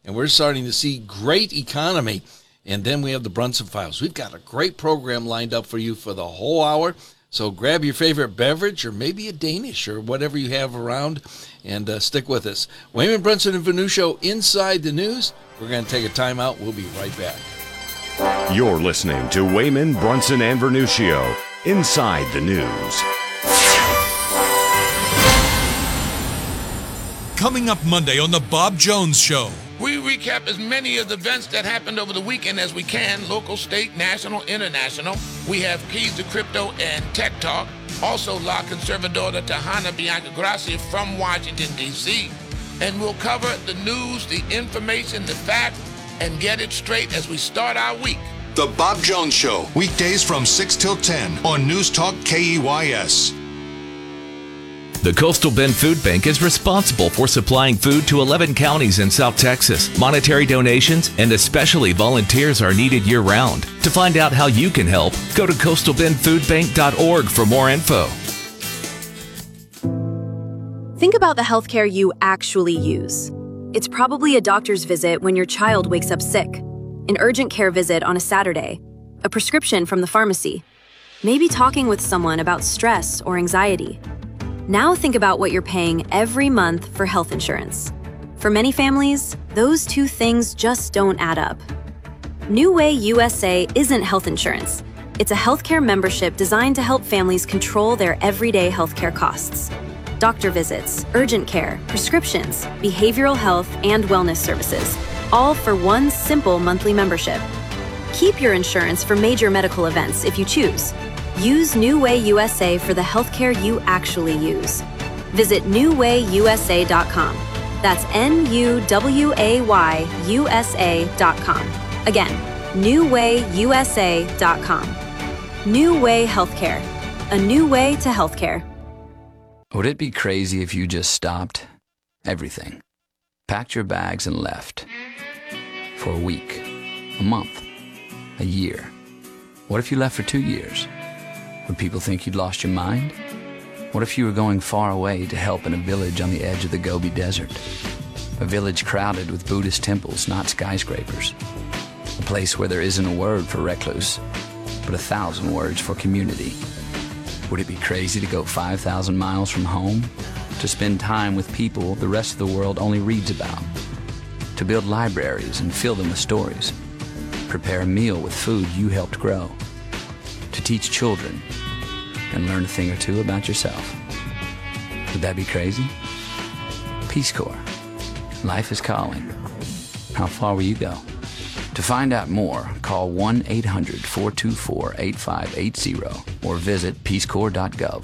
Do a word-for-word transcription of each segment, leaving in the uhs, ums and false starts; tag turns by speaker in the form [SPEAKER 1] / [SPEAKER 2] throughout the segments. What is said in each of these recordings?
[SPEAKER 1] and we're starting to see great economy. And then we have the Brunson Files. We've got a great program lined up for you for the whole hour. So grab your favorite beverage or maybe a Danish or whatever you have around and uh, stick with us. Wayman Brunson and Venuccio Inside the News. We're going to take a time out. We'll be right back.
[SPEAKER 2] You're listening to Wayman Brunson and Venuccio Inside the News.
[SPEAKER 3] Coming up Monday on The Bob Jones Show.
[SPEAKER 4] We recap as many of the events that happened over the weekend as we can, local, state, national, international. We have Keys to Crypto and Tech Talk. Also, La Conservadora Tahana Bianca Gracia from Washington, D C And we'll cover the news, the information, the facts, and get it straight as we start our week.
[SPEAKER 5] The Bob Jones Show, weekdays from six till ten on News Talk K E Y S.
[SPEAKER 6] The Coastal Bend Food Bank is responsible for supplying food to eleven counties in South Texas. Monetary donations and especially volunteers are needed year-round. To find out how you can help, go to coastal bend food bank dot org for more info.
[SPEAKER 7] Think about the healthcare you actually use. It's probably a doctor's visit when your child wakes up sick, an urgent care visit on a Saturday, a prescription from the pharmacy, maybe talking with someone about stress or anxiety. Now think about what you're paying every month for health insurance. For many families, those two things just don't add up. New Way U S A isn't health insurance. It's a healthcare membership designed to help families control their everyday healthcare costs. Doctor visits, urgent care, prescriptions, behavioral health, and wellness services, all for one simple monthly membership. Keep your insurance for major medical events if you choose. Use New Way U S A for the healthcare you actually use. Visit new way u s a dot com. That's N U W A Y U S A dot com. Again, new way u s a dot com. New Way Healthcare. A new way to healthcare.
[SPEAKER 8] Would it be crazy if you just stopped everything, packed your bags and left for a week, a month, a year? What if you left for two years? Would people think you'd lost your mind? What if you were going far away to help in a village on the edge of the Gobi Desert? A village crowded with Buddhist temples, not skyscrapers. A place where there isn't a word for recluse, but a thousand words for community. Would it be crazy to go five thousand miles from home? To spend time with people the rest of the world only reads about? To build libraries and fill them with stories? Prepare a meal with food you helped grow? To teach children and learn a thing or two about yourself? Would that be crazy? Peace Corps. Life is calling. How far will you go? To find out more, call one eight hundred four two four eight five eight zero or visit peace corps dot gov.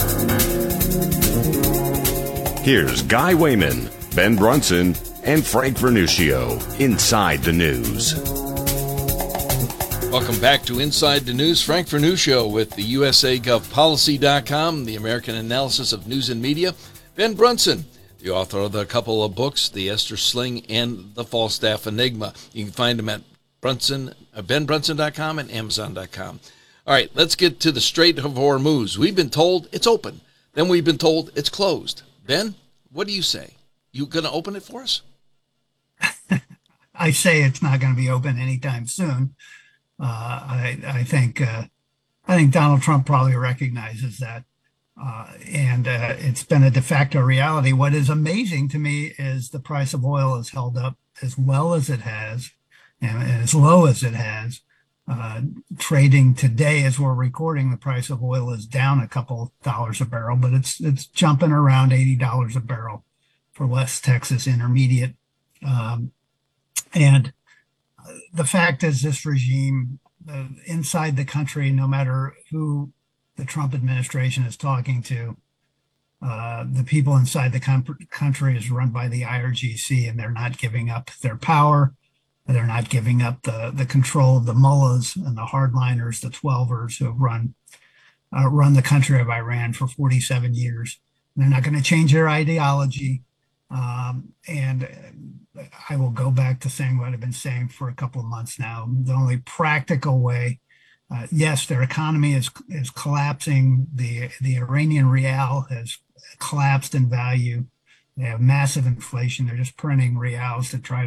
[SPEAKER 2] Here's Guy Wayman, Ben Brunson, and Frank Vernuccio inside the news.
[SPEAKER 1] Welcome back to Inside the News. Frank Vernuccio with the U S A Gov Policy dot com, the American Analysis of News and Media. Ben Brunson, the author of a couple of books, The Esther Sling and The Falstaff Enigma. You can find them at Brunson, uh, ben brunson dot com and amazon dot com. All right, let's get to the Strait of Hormuz. We've been told it's open. Then we've been told it's closed. Ben, what do you say? You going to open it for us?
[SPEAKER 9] I say it's not going to be open anytime soon. Uh, I, I think uh, I think Donald Trump probably recognizes that, uh, and uh, it's been a de facto reality. What is amazing to me is the price of oil has held up as well as it has, and, and as low as it has. Uh, trading today, as we're recording, the price of oil is down a couple dollars a barrel, but it's it's jumping around eighty dollars a barrel for West Texas Intermediate, um, and the fact is, this regime uh, inside the country, no matter who the Trump administration is talking to, uh, the people inside the com- country is run by the I R G C, and they're not giving up their power. They're not giving up the, the control of the mullahs and the hardliners, the twelvers who have run, uh, run the country of Iran for forty-seven years. They're not going to change their ideology. Um, and I will go back to saying what I've been saying for a couple of months now. The only practical way, uh, yes, their economy is is collapsing. The the Iranian rial has collapsed in value. They have massive inflation. They're just printing reals to try